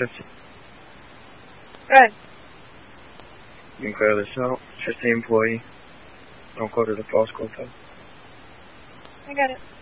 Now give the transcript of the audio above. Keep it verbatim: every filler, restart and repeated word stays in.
fifty. Good. You can clear this out. It's just the employee. Don't go to the false hotel. I got it.